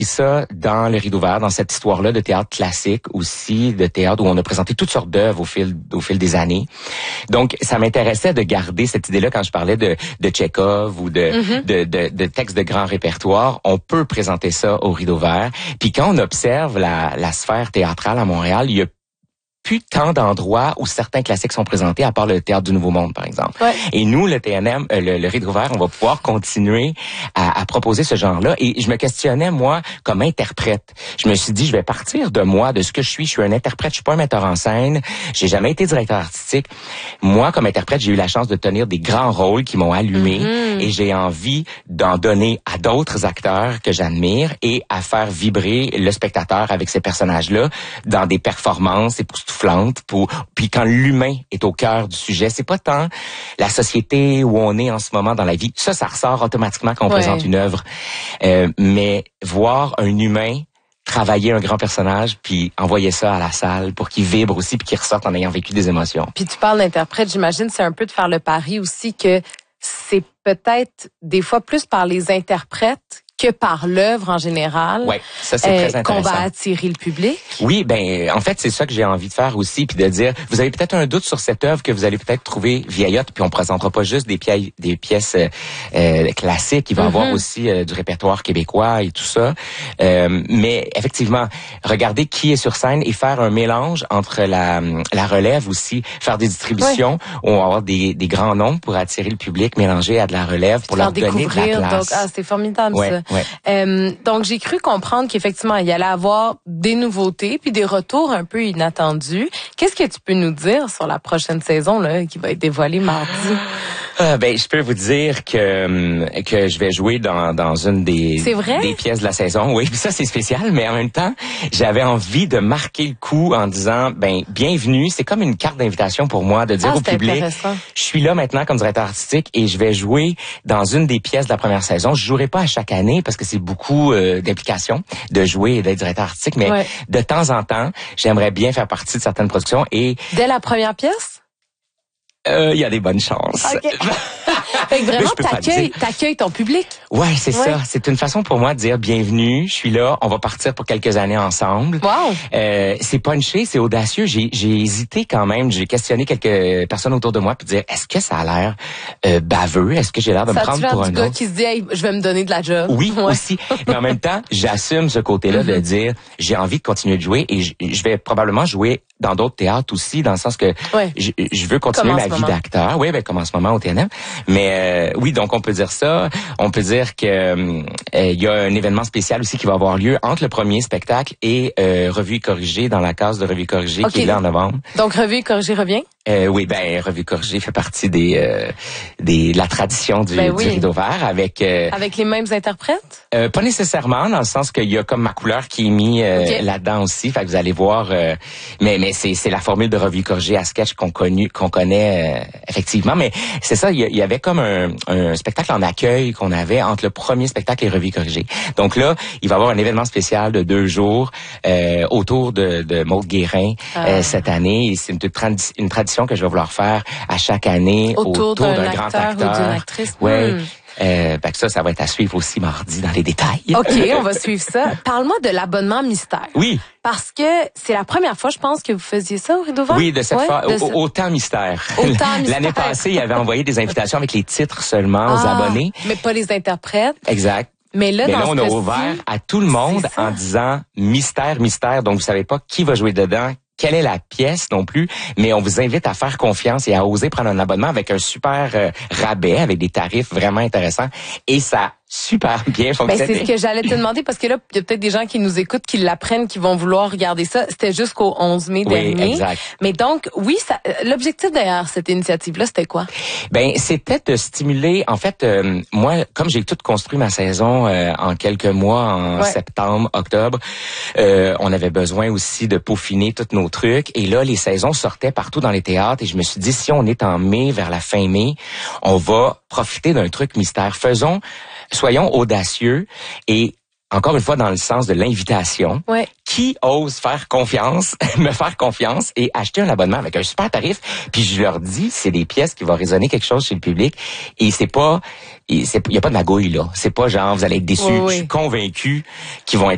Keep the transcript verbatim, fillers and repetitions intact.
ça dans le Rideau Vert, dans cette histoire-là de théâtre classique aussi, de théâtre où on a présenté toutes sortes d'œuvres au fil au fil des années. Donc, ça m'intéressait de garder cette idée-là quand je parlais de, de Tchekhov ou de, mm-hmm. de, de, de textes de grand répertoire. On peut présenter ça au Rideau Vert. Puis quand on observe la, la sphère théâtrale à Montréal, il y a plus tant d'endroits où certains classiques sont présentés, à part le Théâtre du Nouveau Monde, par exemple. Ouais. Et nous, le T N M, euh, le, le Rideau Vert, on va pouvoir continuer à, à proposer ce genre-là. Et je me questionnais, moi, comme interprète. Je me suis dit, je vais partir de moi, de ce que je suis. Je suis un interprète, je suis pas un metteur en scène. J'ai jamais été directeur artistique. Moi, comme interprète, j'ai eu la chance de tenir des grands rôles qui m'ont allumé. Mm-hmm. Et j'ai envie d'en donner à d'autres acteurs que j'admire et à faire vibrer le spectateur avec ces personnages-là dans des performances et pour Pour, puis quand l'humain est au cœur du sujet, c'est pas tant la société où on est en ce moment dans la vie. Ça, ça ressort automatiquement quand on ouais. présente une œuvre. Euh, mais voir un humain travailler un grand personnage, puis envoyer ça à la salle pour qu'il vibre aussi, puis qu'il ressorte en ayant vécu des émotions. Puis tu parles d'interprète, j'imagine, c'est un peu de faire le pari aussi que c'est peut-être des fois plus par les interprètes que par l'œuvre en général. Oui, ça c'est euh, très intéressant. Qu'on va attirer le public. Oui, ben en fait c'est ça que j'ai envie de faire aussi, puis de dire, vous avez peut-être un doute sur cette œuvre que vous allez peut-être trouver vieillotte, puis on présentera pas juste des pièces, des pièces euh, classiques, il va y mm-hmm. avoir aussi euh, du répertoire québécois et tout ça. Euh, mais effectivement, regardez qui est sur scène et faire un mélange entre la la relève aussi, faire des distributions oui. où on va avoir des des grands noms pour attirer le public, mélanger à de la relève pour leur donner de la place. Donc ah c'est formidable ouais, ça. Ouais. Euh, donc j'ai cru comprendre qu'effectivement il y allait avoir des nouveautés puis des retours un peu inattendus. Qu'est-ce que tu peux nous dire sur la prochaine saison là qui va être dévoilée mardi? Euh, ben je peux vous dire que que je vais jouer dans dans une des des pièces de la saison. Oui, ça c'est spécial, mais en même temps, j'avais envie de marquer le coup en disant ben bienvenue, c'est comme une carte d'invitation pour moi de dire ah, au public je suis là maintenant comme directeur artistique et je vais jouer dans une des pièces de la première saison. Je jouerai pas à chaque année parce que c'est beaucoup euh, d'implications de jouer et d'être directeur artistique, mais ouais. de temps en temps, j'aimerais bien faire partie de certaines productions et dès la première pièce? Il euh, y a des bonnes chances. Okay. Fait que vraiment, t'accueilles, t'accueilles ton public. Ouais, c'est ouais. ça. C'est une façon pour moi de dire bienvenue, je suis là, on va partir pour quelques années ensemble. Wow. Euh, c'est punché, c'est audacieux. J'ai, j'ai hésité quand même. J'ai questionné quelques personnes autour de moi pour dire est-ce que ça a l'air euh, baveux, est-ce que j'ai l'air de ça me prendre pour un du gars autre? Qui se dit hey, je vais me donner de la job. Oui, ouais. aussi. Mais en même temps, j'assume ce côté-là mm-hmm. de dire j'ai envie de continuer de jouer et je, je vais probablement jouer dans d'autres théâtres aussi, dans le sens que ouais. je, je veux continuer ma vie d'acteur. Oui, ben comme en ce moment au T N M. Mais euh, oui, donc on peut dire ça. On peut dire que euh, il y a un événement spécial aussi qui va avoir lieu entre le premier spectacle et euh, Revue et Corrigée dans la case de Revue et Corrigée okay. qui est là en novembre. Donc Revue et Corrigée revient? Euh, oui, ben Revue et Corrigée fait partie des euh, des de la tradition du, ben oui. du Rideau Vert avec euh, avec les mêmes interprètes? Euh, pas nécessairement, dans le sens qu'il y a comme ma couleur qui est mise euh, okay. là-dedans aussi. Fait que vous allez voir. Euh, mais mais c'est c'est la formule de Revue et Corrigée à sketch qu'on connu qu'on connaît euh, effectivement. Mais c'est ça, il y, y avait comme un, un spectacle en accueil qu'on avait entre le premier spectacle et Revue et Corrigée. Donc là, il va y avoir un événement spécial de deux jours euh, autour de, de Maude Guérin ah. euh, cette année. Et c'est une, tradi- une tradition que je vais vouloir faire à chaque année autour, autour d'un, d'un grand acteur. acteur. Ou d'une actrice. Ouais. Hmm. Euh, ben que ça, ça va être à suivre aussi mardi dans les détails. OK, on va suivre ça. Parle-moi de l'abonnement mystère. Oui. Parce que c'est la première fois, je pense, que vous faisiez ça au Rideau Vert. Oui, de cette ouais, fois, de au, autant mystère. Autant mystère. L'année passée, il avait envoyé des invitations avec les titres seulement aux ah, abonnés. Mais pas les interprètes. Exact. Mais là, Mais dans là on ce a ouvert à tout le monde en disant mystère, mystère. Donc, vous savez pas qui va jouer dedans, quelle est la pièce non plus, mais on vous invite à faire confiance et à oser prendre un abonnement avec un super euh, rabais, avec des tarifs vraiment intéressants. Et ça super bien fonctionné. Ben, c'est ce que j'allais te demander parce que là, il y a peut-être des gens qui nous écoutent, qui l'apprennent, qui vont vouloir regarder ça. C'était jusqu'au onze mai oui, dernier. Exact. Mais donc, oui, ça, l'objectif derrière cette initiative-là, c'était quoi? Ben, c'était de stimuler. En fait, euh, moi, comme j'ai tout construit ma saison euh, en quelques mois, en ouais. septembre, octobre, euh, on avait besoin aussi de peaufiner tous nos trucs. Et là, les saisons sortaient partout dans les théâtres. Et je me suis dit, si on est en mai, vers la fin mai, on va profiter d'un truc mystère. Faisons Soyons audacieux et encore une fois dans le sens de l'invitation. Ouais. Qui ose faire confiance, me faire confiance et acheter un abonnement avec un super tarif. Puis je leur dis, c'est des pièces qui vont résonner quelque chose chez le public et c'est pas, il y a pas de magouille là. C'est pas genre vous allez être déçus. Oui, oui. Je suis convaincu qu'ils vont être